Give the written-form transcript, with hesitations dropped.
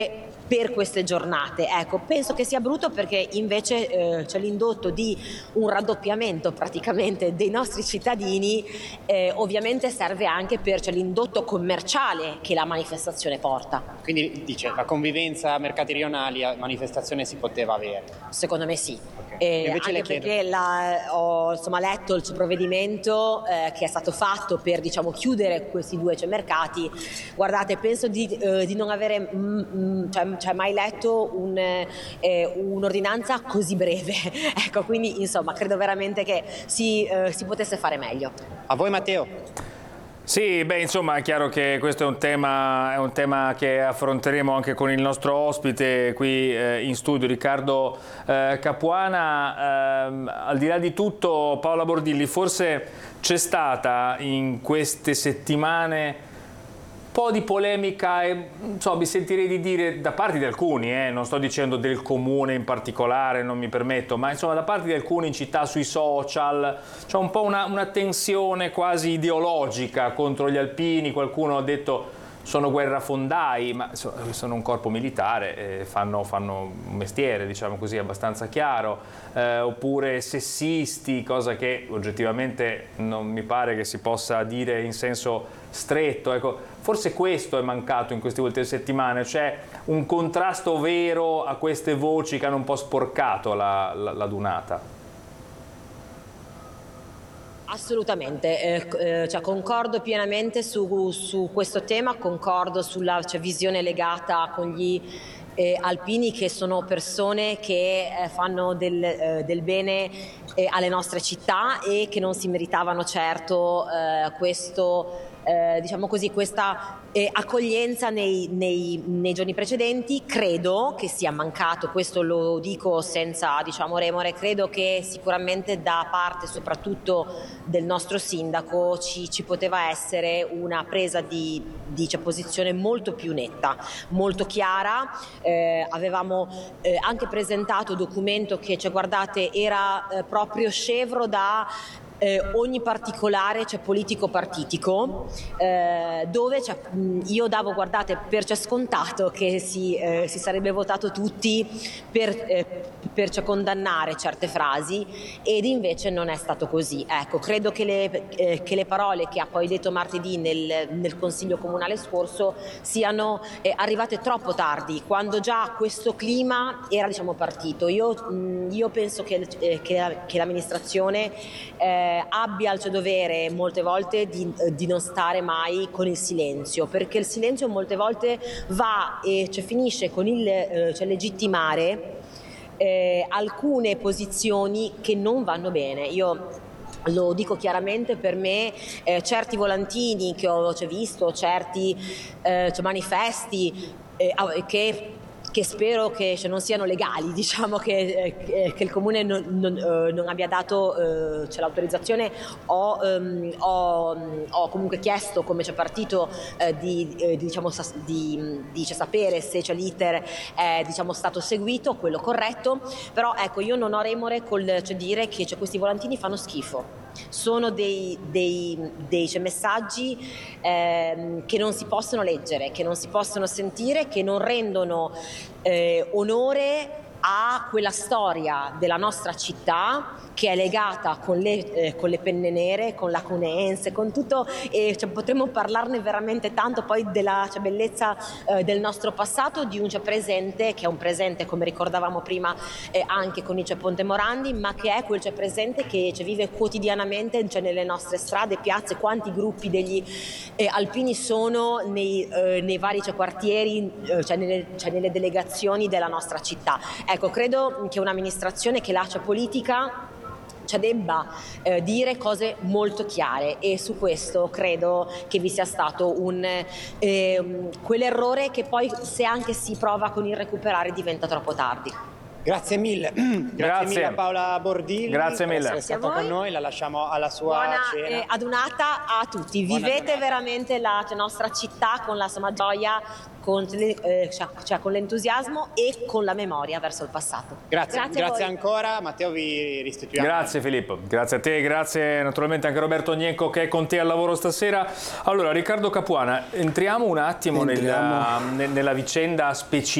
per queste giornate. Ecco, penso che sia brutto perché invece c'è l'indotto di un raddoppiamento praticamente dei nostri cittadini, ovviamente serve anche per l'indotto commerciale che la manifestazione porta. Quindi dice, la convivenza a mercati rionali a manifestazione si poteva avere? Secondo me sì. Invece Anche le chiedo... perché ho letto il provvedimento che è stato fatto per chiudere questi due mercati. Guardate, penso di non avere mai letto un'ordinanza così breve. Ecco, quindi insomma credo veramente che si potesse fare meglio. A voi Matteo? Sì, beh, insomma, è chiaro che questo è un tema che affronteremo anche con il nostro ospite qui in studio, Riccardo Capuana. Al di là di tutto, Paola Bordilli, forse c'è stata in queste settimane un po' di polemica e mi sentirei di dire da parte di alcuni, non sto dicendo del comune in particolare, non mi permetto, ma insomma da parte di alcuni in città sui social c'è un po' una tensione quasi ideologica contro gli alpini. Qualcuno ha detto sono guerrafondai, ma sono un corpo militare, fanno un mestiere, diciamo così, abbastanza chiaro, oppure sessisti, cosa che oggettivamente non mi pare che si possa dire in senso stretto. Ecco, forse questo è mancato in queste ultime settimane, c'è un contrasto vero a queste voci che hanno un po' sporcato la Dunata. Assolutamente, concordo pienamente su questo tema, concordo sulla visione legata con gli alpini, che sono persone che fanno del bene alle nostre città e che non si meritavano certo questa accoglienza nei giorni precedenti. Credo che sia mancato, questo lo dico senza remore, credo che sicuramente da parte soprattutto del nostro sindaco ci poteva essere una presa di posizione molto più netta, molto chiara. Avevamo anche presentato documento che guardate era proprio scevro da ogni particolare politico-partitico, dove io davo, guardate, per scontato che si sarebbe votato tutti per condannare certe frasi, ed invece non è stato così. Ecco, credo che le parole che ha poi detto martedì nel Consiglio Comunale scorso siano arrivate troppo tardi, quando già questo clima era partito. Io penso che l'amministrazione abbia il dovere molte volte di non stare mai con il silenzio, perché il silenzio molte volte va e finisce con il legittimare alcune posizioni che non vanno bene. Io lo dico chiaramente, per me certi volantini che ho visto, certi manifesti che spero che non siano legali, che il Comune non abbia dato l'autorizzazione. Ho comunque chiesto come partito di sapere se l'iter è ssstato seguito, quello corretto, però ecco, io non ho remore col dire che questi volantini fanno schifo. Sono dei messaggi che non si possono leggere, che non si possono sentire, che non rendono onore a quella storia della nostra città che è legata con le penne nere, con la Cuneense, con tutto, e potremmo parlarne veramente tanto poi della bellezza del nostro passato, di un presente che è un presente, come ricordavamo prima, anche con il Ponte Morandi, ma che è quel presente che vive quotidianamente nelle nostre strade, piazze. Quanti gruppi degli alpini sono nei vari quartieri, nelle delegazioni della nostra città. Ecco, credo che un'amministrazione che lascia politica debba dire cose molto chiare, e su questo credo che vi sia stato quell'errore che poi, se anche si prova con il recuperare, diventa troppo tardi. Grazie mille. Grazie mille a Paola Bordilli. Grazie mille. Per essere stata con noi, la lasciamo alla sua Buona cena. adunata a tutti. Buona Vivete adunata. veramente la nostra città con la somma gioia, con l'entusiasmo e con la memoria verso il passato. Grazie, a grazie voi. ancora. Matteo, vi restituiamo. Grazie Filippo, grazie a te, grazie naturalmente anche a Roberto Gnecco che è con te al lavoro stasera. Allora Riccardo Capuana, entriamo un attimo nella vicenda specifica